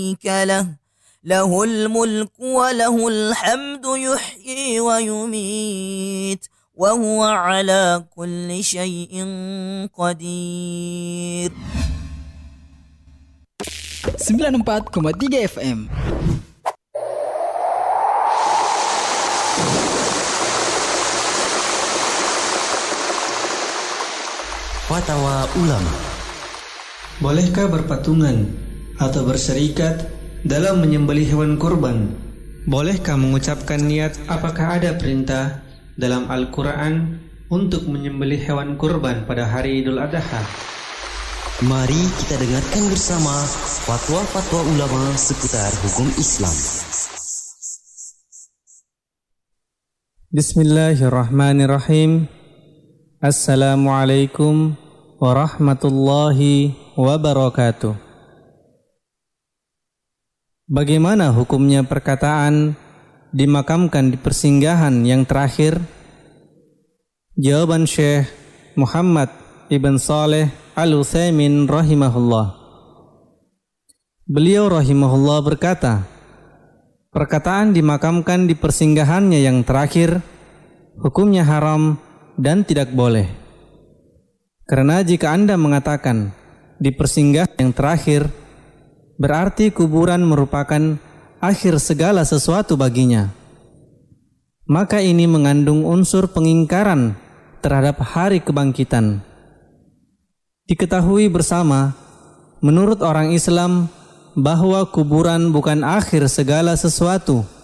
له له الملك وله الحمد يحيي ويميت وهو على كل شيء قدير. 94,3 FM. Fatwa Ulama. Bolehkah berpatungan atau berserikat dalam menyembelih hewan kurban? Bolehkah mengucapkan niat? Apakah ada perintah dalam Al-Quran untuk menyembelih hewan kurban pada hari Idul Adha? Mari kita dengarkan bersama fatwa-fatwa ulama seputar hukum Islam. Bismillahirrahmanirrahim. Assalamualaikum warahmatullahi wabarakatuh. Bagaimana hukumnya perkataan dimakamkan di persinggahan yang terakhir? Jawaban Syekh Muhammad Ibn Saleh Al-Utsaimin rahimahullah. Beliau rahimahullah berkata, perkataan dimakamkan di persinggahannya yang terakhir hukumnya haram dan tidak boleh. Karena jika Anda mengatakan di persinggahan yang terakhir, berarti kuburan merupakan akhir segala sesuatu baginya. Maka ini mengandung unsur pengingkaran terhadap hari kebangkitan. Diketahui bersama, menurut orang Islam, bahwa kuburan bukan akhir segala sesuatu,